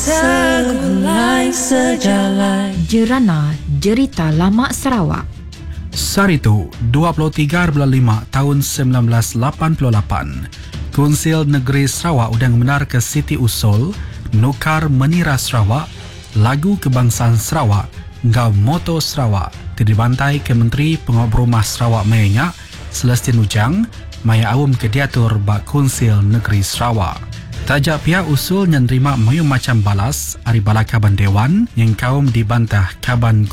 segulai sejalan. Jerana Jerita Lama Sarawak. Saritu, 23/5 tahun 1988, Konsil Negeri Sarawak udang menar ke Siti Usul, nukar menira Sarawak, lagu kebangsaan Sarawak, ngau moto Sarawak, dibantai ke Menteri Pengobrumah Sarawak Mayenyak, Celestin Ujang, maya awam ke diatur bak Konsil Negeri Sarawak. Tajak pihak usul yang nerima mayung macam balas, ari bala Kaban Dewan, yang kaum dibantah Kaban